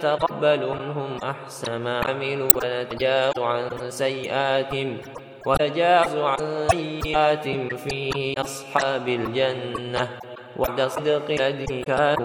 نتقبل منهم أحسن ما عملوا ونتجاوز عن سيئاتهم في أصحاب الجنة وعد صدق الذي كانوا